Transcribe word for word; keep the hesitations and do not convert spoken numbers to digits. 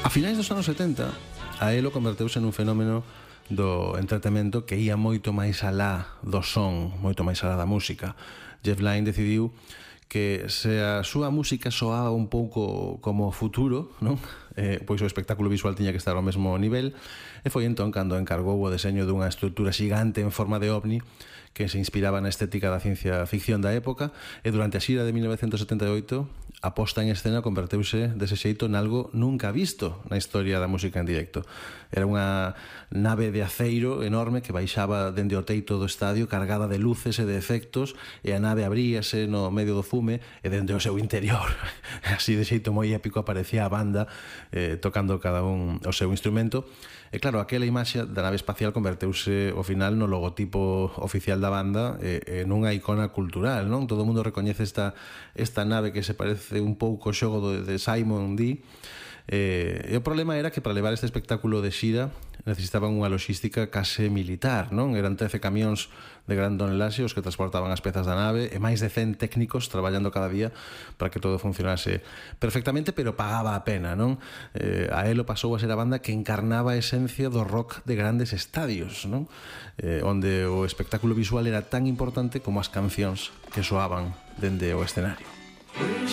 A finais dos anos setenta, a Elo converteuse nun fenómeno do entretemento que ia moito máis alá do son, moito máis alá da música. Jeff Lynne decidiu que se a súa música soaba un pouco como futuro, non? Eh, pois o espectáculo visual tiña que estar ao mesmo nivel, e foi entón cando encargou o deseño dunha estrutura xigante en forma de ovni que se inspiraba na estética da ciencia ficción da época, e durante a xira de mil novecentos setenta e oito a posta en escena converteuse dese xeito nalgo nunca visto na historia da música en directo. Era unha nave de aceiro enorme que baixaba dende o teito do estadio cargada de luces e de efectos, e a nave abríase no medio do fume, e dende o seu interior, así de xeito moi épico, aparecía a banda eh, tocando cada un o seu instrumento. E claro, aquela imaxe da nave espacial converteuse ao final no logotipo oficial da banda e, e nunha icona cultural, non? Todo o mundo recoñece esta, esta nave que se parece un pouco ao xogo de, de Simon D. E, e o problema era que para levar este espectáculo de xira necesitaban unha logística case militar, non? Eran trece camións de gran tonelaxe os que transportaban as pezas da nave, e máis de cen técnicos traballando cada día para que todo funcionase perfectamente, pero pagaba a pena, non? Eh, a Elo pasou a ser a banda que encarnaba a esencia do rock de grandes estadios, non? Eh, onde o espectáculo visual era tan importante como as cancións que soaban dende o escenario.